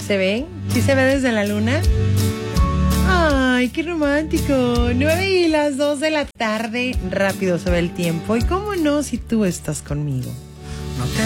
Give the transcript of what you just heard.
¿Se ve? ¿Sí se ve desde la luna? Ay, qué romántico. 9:02 de la tarde. Rápido se ve el tiempo. Y cómo no si tú estás conmigo.